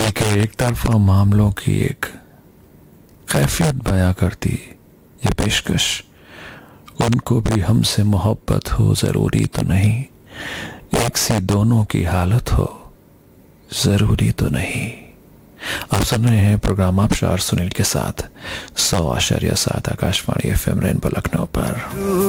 के एक तरफा मामलों की एक कैफियत बयां करती ये पेशकश, उनको भी हमसे मोहब्बत हो ज़रूरी तो नहीं, एक सी दोनों की हालत हो ज़रूरी तो नहीं। आप सुन रहे हैं प्रोग्राम आबशार सुनील के साथ 100.7 आकाशवाणी FM रेनबो लखनऊ पर।